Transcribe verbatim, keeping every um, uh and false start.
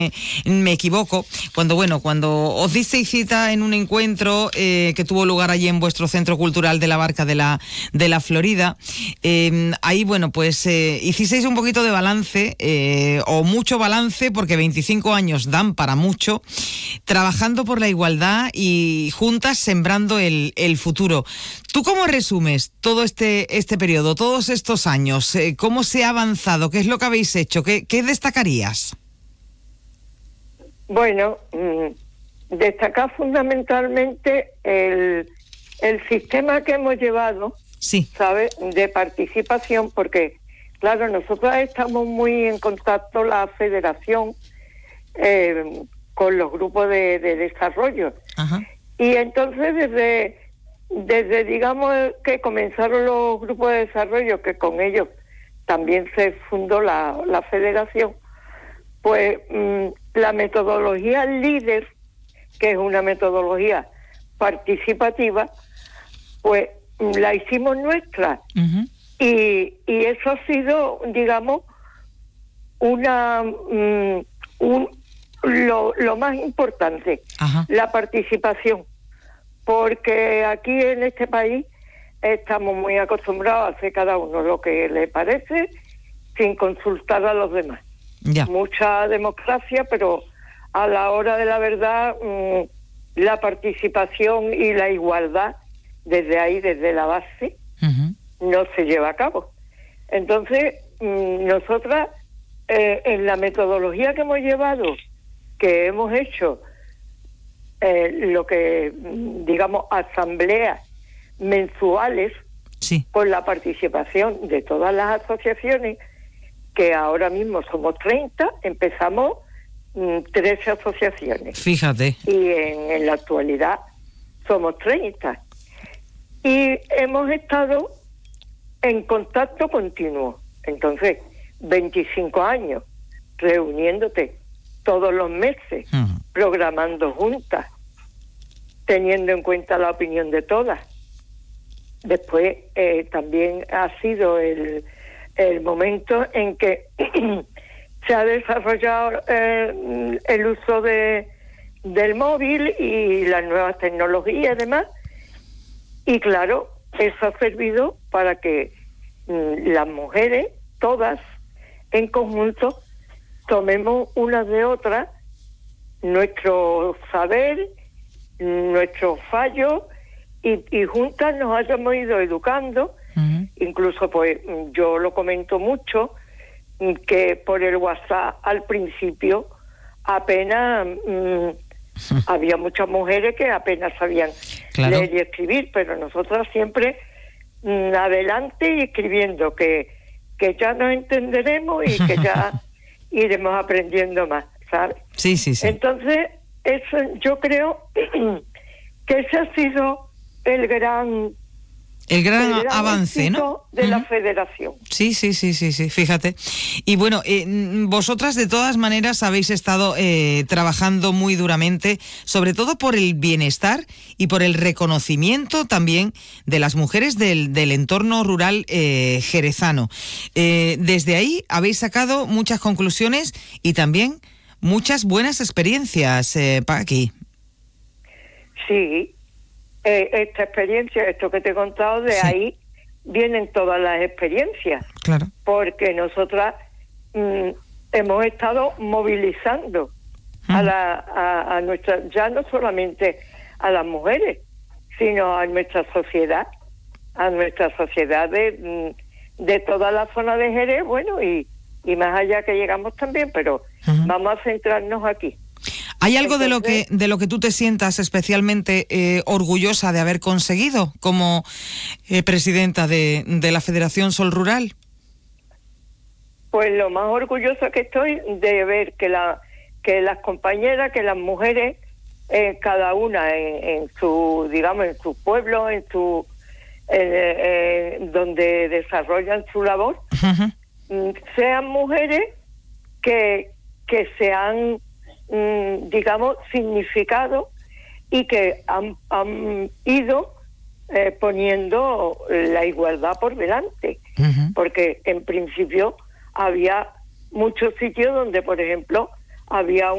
me equivoco, cuando bueno, cuando os disteis cita en un encuentro eh, que tuvo lugar allí en vuestro Centro Cultural de la Barca de la, de la Florida, eh, ahí bueno, pues eh, hicisteis un poquito de balance, eh, o mucho balance, porque veinticinco años dan para mucho, trabajando por la igualdad y juntas sembrando el, el futuro. ¿Tú cómo resumes todo este, este periodo, todos estos años? Eh, ¿Cómo se ha avanzado? ¿Qué es lo que habéis hecho? ¿Qué, qué destacarías? Bueno, mmm, destacar fundamentalmente el, el sistema que hemos llevado, sí, ¿sabes?, de participación, porque, claro, nosotros estamos muy en contacto, la federación, eh, con los grupos de, de desarrollo. Ajá. Y entonces, desde, desde, digamos, que comenzaron los grupos de desarrollo, que con ellos también se fundó la, la federación, pues mmm, la metodología líder, que es una metodología participativa, pues la hicimos nuestra. Uh-huh. y, y eso ha sido, digamos, una um, un, lo, lo más importante, uh-huh, la participación, porque aquí en este país estamos muy acostumbrados a hacer cada uno lo que le parece sin consultar a los demás. Ya. Mucha democracia, pero a la hora de la verdad, mmm, la participación y la igualdad, desde ahí, desde la base, uh-huh, no se lleva a cabo. Entonces, mmm, nosotras, eh, en la metodología que hemos llevado, que hemos hecho eh, lo que, digamos, asambleas mensuales, sí, con la participación de todas las asociaciones, que ahora mismo somos treinta, empezamos mmm, trece asociaciones. Fíjate. Y en, en la actualidad somos treinta. Y hemos estado en contacto continuo. Entonces, veinticinco años, reuniéndote todos los meses, uh-huh, programando juntas, teniendo en cuenta la opinión de todas. Después eh, también ha sido el... el momento en que se ha desarrollado eh, el uso de del móvil y las nuevas tecnologías y demás, y claro, eso ha servido para que mm, las mujeres, todas en conjunto, tomemos unas de otras nuestro saber, nuestros fallos, y, y juntas nos hayamos ido educando. Uh-huh. Incluso, pues, yo lo comento mucho, que por el WhatsApp al principio apenas mmm, había muchas mujeres que apenas sabían, claro, leer y escribir, pero nosotras siempre mmm, adelante y escribiendo, que, que ya nos entenderemos y que ya iremos aprendiendo más, ¿sabes? Sí, sí, sí. Entonces, eso, yo creo que ese ha sido el gran... El gran, el gran avance, ¿no? De uh-huh, la uh-huh, federación. Sí, sí, sí, sí, sí, fíjate. Y bueno, eh, vosotras de todas maneras habéis estado eh, trabajando muy duramente, sobre todo por el bienestar y por el reconocimiento también de las mujeres del, del entorno rural eh, jerezano. Eh, desde ahí habéis sacado muchas conclusiones y también muchas buenas experiencias, eh, Paqui. Sí. Eh, esta experiencia, esto que te he contado, de sí, ahí vienen todas las experiencias. Claro. Porque nosotras mmm, hemos estado movilizando mm. a la a, a nuestra, ya no solamente a las mujeres, sino a nuestra sociedad, a nuestra sociedad de, de toda la zona de Jerez, bueno, y, y más allá que llegamos también, pero uh-huh, vamos a centrarnos aquí. ¿Hay algo Entonces, de lo que de lo que tú te sientas especialmente eh, orgullosa de haber conseguido como eh, presidenta de, de la Federación Sol Rural? Pues lo más orgullosa que estoy de ver que la que las compañeras, que las mujeres, eh, cada una en, en su, digamos, en su pueblo, en su eh, eh, donde desarrollan su labor, uh-huh, sean mujeres que que se han digamos, significado y que han, han ido eh, poniendo la igualdad por delante. Uh-huh. Porque en principio había muchos sitios donde, por ejemplo, había un